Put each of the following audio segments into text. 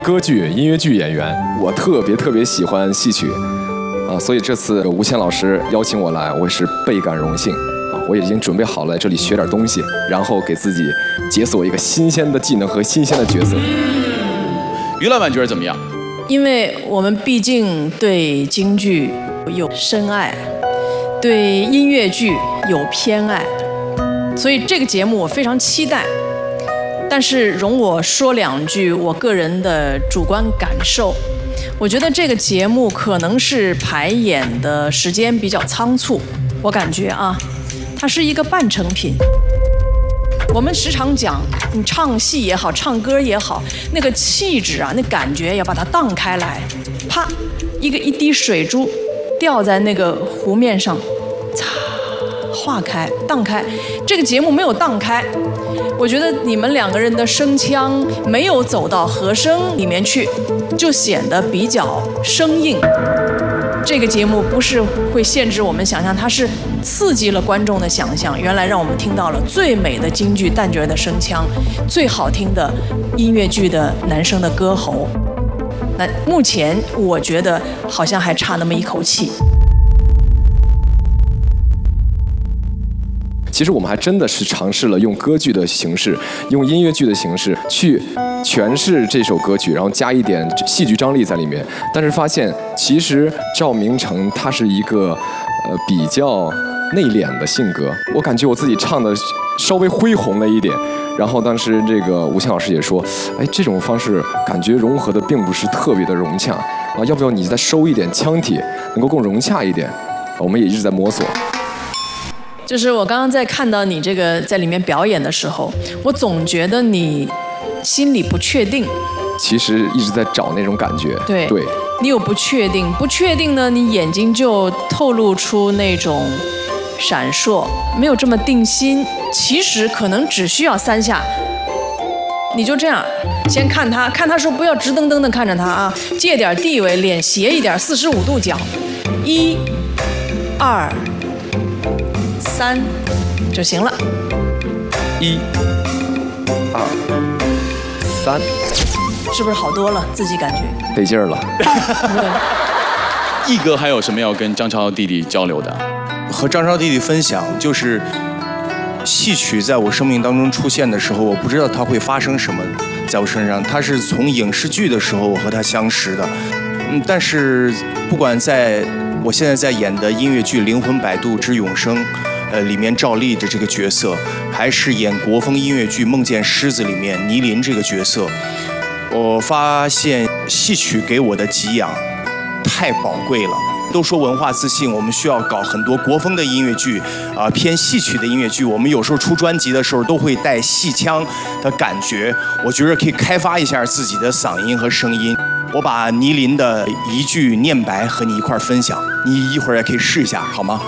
歌剧、音乐剧演员，我特别喜欢戏曲，所以这次吴谦老师邀请我来，我也是倍感荣幸，我已经准备好了这里学点东西，然后给自己解锁一个新鲜的技能和新鲜的角色。 于老板觉得怎么样？ 因为我们毕竟对京剧有深爱，对音乐剧有偏爱，所以这个节目我非常期待。但是容我说两句我个人的主观感受，我觉得这个节目可能是排演的时间比较仓促，我感觉啊，它是一个半成品。我们时常讲，你唱戏也好，唱歌也好，那个气质啊，那感觉要把它荡开来，啪，一滴水珠掉在那个湖面上，擦，化开，荡开。这个节目没有荡开。我觉得你们两个人的声腔没有走到和声里面去，就显得比较生硬。这个节目不是会限制我们想象，它是刺激了观众的想象。原来让我们听到了最美的京剧旦角的声腔，最好听的音乐剧的男生的歌喉。那目前我觉得好像还差那么一口气。 其实我们还真的是尝试了用歌剧的形式，用音乐剧的形式去诠释这首歌曲，然后加一点戏剧张力在里面。但是发现，其实赵明诚他是一个比较内敛的性格，我感觉我自己唱的稍微恢宏了一点。然后当时这个吴谦老师也说，哎，这种方式感觉融合的并不是特别的融洽啊，要不要你再收一点腔体，能够更融洽一点？我们也一直在摸索。 就是我刚刚在看到你这个在里面表演的时候，我总觉得你心里不确定。 其实一直在找那种感觉。 对，你有不确定，不确定呢，你眼睛就透露出那种闪烁，没有这么定心。其实可能只需要3下，你就这样，先看他时候不要直瞪瞪的看着他啊，借点地位，脸斜一点，45度角，1、2、3就行了。 1、2、3， 是不是好多了？自己感觉得劲儿了。 毅哥还有什么要跟张超弟弟交流的？ 和张超弟弟分享，就是戏曲在我生命当中出现的时候，我不知道它会发生什么在我身上。它是从影视剧的时候我和他相识的，但是不管在我现在在演的音乐剧《灵魂摆渡之永生》。里面赵丽的这个角色，还是演国风音乐剧《梦见狮子》里面倪琳这个角色，我发现戏曲给我的给养太宝贵了。都说文化自信，我们需要搞很多国风的音乐剧，偏戏曲的音乐剧。我们有时候出专辑的时候都会带戏腔的感觉，我觉得可以开发一下自己的嗓音和声音。我把倪琳的一句念白和你一块分享，你一会儿也可以试一下，好吗？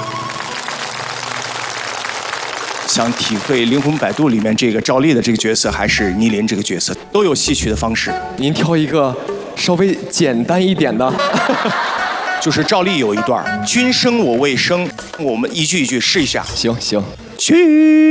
想体会《灵魂摆渡》里面这个赵丽的这个角色，还是倪琳这个角色，都有戏曲的方式。 您挑一个稍微简单一点的。 就是赵丽有一段“君生我未生”，我们一句一句试一下。 行。 君